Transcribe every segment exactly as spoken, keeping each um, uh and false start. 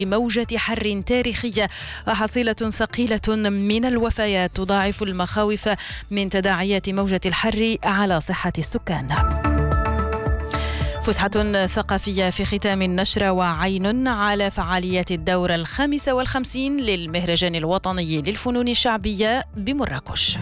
موجة حر تاريخية وحصيلة ثقيلة من الوفيات تضاعف المخاوف من تداعيات موجة الحر على صحة السكان. فسحة ثقافية في ختام النشرة وعين على فعاليات الدورة الخامسة والخمسين للمهرجان الوطني للفنون الشعبية بمراكش.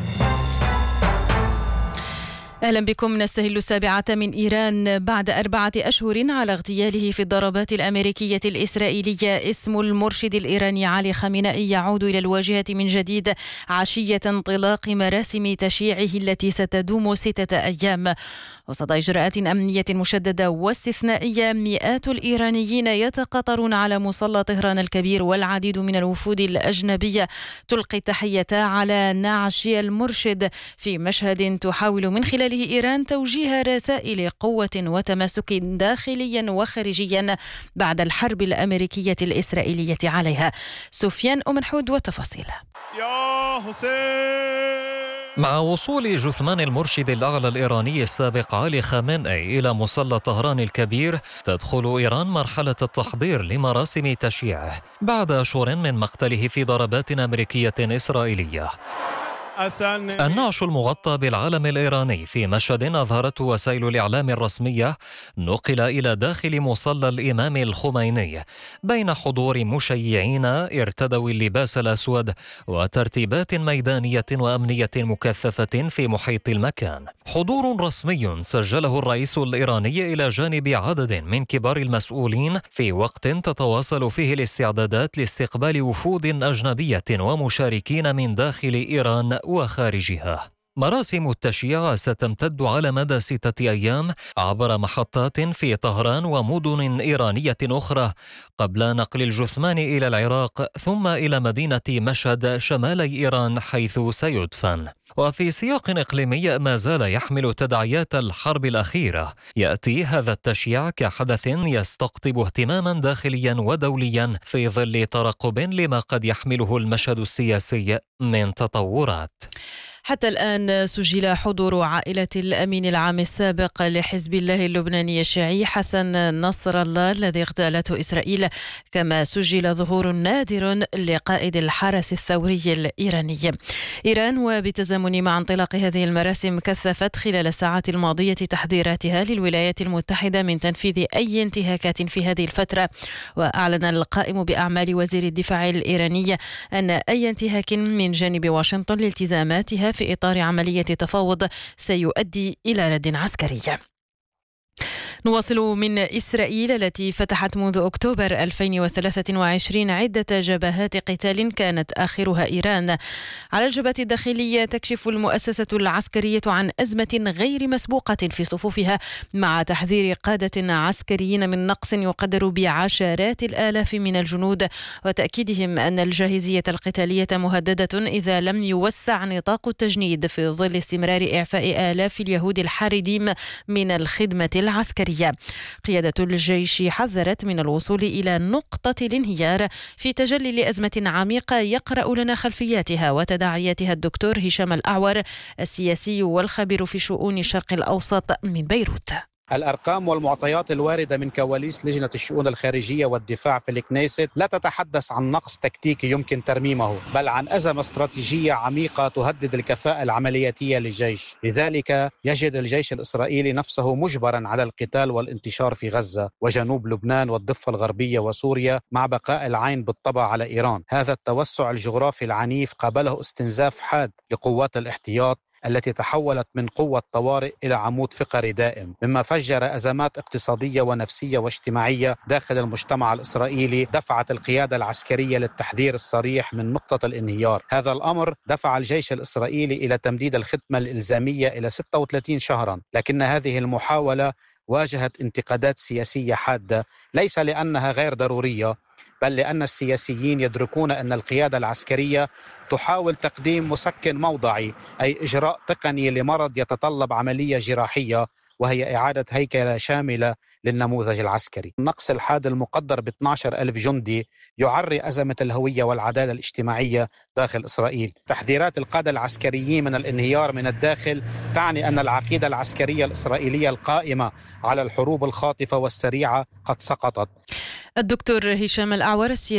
أهلا بكم. نستهل السابعة من إيران بعد أربعة أشهر على اغتياله في الضربات الأمريكية الإسرائيلية. اسم المرشد الإيراني علي خامنئي يعود إلى الواجهة من جديد عشية انطلاق مراسم تشييعه التي ستدوم ستة أيام. وسط إجراءات أمنية مشددة واستثنائية، مئات الإيرانيين يتقاطرون على مصلى طهران الكبير، والعديد من الوفود الأجنبية تلقي التحية على نعش المرشد في مشهد تحاول من خلاله إيران توجيه رسائل قوة وتماسك داخليا وخارجيا بعد الحرب الأمريكية الإسرائيلية عليها. سفيان أمنحود وتفاصيل. يا حسين. مع وصول جثمان المرشد الأعلى الإيراني السابق علي خامنئي إلى مصلى طهران الكبير، تدخل إيران مرحلة التحضير لمراسم تشييعه بعد أشهر من مقتله في ضربات أمريكية إسرائيلية. النعش المغطى بالعلم الإيراني في مشهد أظهرته وسائل الإعلام الرسمية نقل إلى داخل مصلى الإمام الخميني بين حضور مشيعين ارتدوا اللباس الأسود وترتيبات ميدانية وأمنية مكثفة في محيط المكان. حضور رسمي سجله الرئيس الإيراني إلى جانب عدد من كبار المسؤولين في وقت تتواصل فيه الاستعدادات لاستقبال وفود أجنبية ومشاركين من داخل إيران وخارجها. مراسم التشييع ستمتد على مدى ستة أيام عبر محطات في طهران ومدن إيرانية أخرى، قبل نقل الجثمان إلى العراق ثم إلى مدينة مشهد شمال إيران حيث سيدفن. وفي سياق إقليمي ما زال يحمل تداعيات الحرب الأخيرة، يأتي هذا التشييع كحدث يستقطب اهتماما داخليا ودوليا في ظل ترقب لما قد يحمله المشهد السياسي من تطورات. حتى الآن سجل حضور عائلة الأمين العام السابق لحزب الله اللبناني الشيعي حسن نصر الله الذي اغتالته إسرائيل، كما سجل ظهور نادر لقائد الحرس الثوري الإيراني. إيران وبتزامن مع انطلاق هذه المراسم كثفت خلال الساعات الماضية تحذيراتها للولايات المتحدة من تنفيذ أي انتهاكات في هذه الفترة. وأعلن القائم بأعمال وزير الدفاع الإيراني أن أي انتهاك من جانب واشنطن لالتزاماتها في إطار عملية تفاوض سيؤدي إلى رد عسكري. نواصل من إسرائيل التي فتحت منذ أكتوبر ألفين وثلاثة وعشرين عدة جبهات قتال كانت آخرها إيران. على الجبهة الداخلية تكشف المؤسسة العسكرية عن أزمة غير مسبوقة في صفوفها، مع تحذير قادة عسكريين من نقص يقدر بعشرات الآلاف من الجنود، وتأكيدهم أن الجاهزية القتالية مهددة إذا لم يوسع نطاق التجنيد في ظل استمرار إعفاء آلاف اليهود الحاردين من الخدمة العسكرية. قيادة الجيش حذرت من الوصول إلى نقطة الانهيار في تجلي لأزمة عميقة يقرأ لنا خلفياتها وتداعياتها الدكتور هشام الأعور، السياسي والخبير في شؤون الشرق الأوسط من بيروت. الأرقام والمعطيات الواردة من كواليس لجنة الشؤون الخارجية والدفاع في الكنيست لا تتحدث عن نقص تكتيكي يمكن ترميمه، بل عن أزمة استراتيجية عميقة تهدد الكفاءة العملياتية للجيش. لذلك يجد الجيش الإسرائيلي نفسه مجبرا على القتال والانتشار في غزة وجنوب لبنان والضفة الغربية وسوريا، مع بقاء العين بالطبع على إيران. هذا التوسع الجغرافي العنيف قابله استنزاف حاد لقوات الاحتياط التي تحولت من قوة طوارئ إلى عمود فقري دائم، مما فجر أزمات اقتصادية ونفسية واجتماعية داخل المجتمع الإسرائيلي دفعت القيادة العسكرية للتحذير الصريح من نقطة الانهيار. هذا الأمر دفع الجيش الإسرائيلي إلى تمديد الخدمة الإلزامية إلى ستة وثلاثين شهرا، لكن هذه المحاولة واجهت انتقادات سياسية حادة، ليس لأنها غير ضرورية، بل لأن السياسيين يدركون أن القيادة العسكرية تحاول تقديم مسكن موضعي، أي إجراء تقني لمرض يتطلب عملية جراحية وهي إعادة هيكلة شاملة للنموذج العسكري. النقص الحاد المقدر ب اثني عشر ألف جندي يعري أزمة الهوية والعدالة الاجتماعية داخل إسرائيل. تحذيرات القادة العسكريين من الانهيار من الداخل تعني أن العقيدة العسكرية الإسرائيلية القائمة على الحروب الخاطفة والسريعة قد سقطت. الدكتور هشام الأعور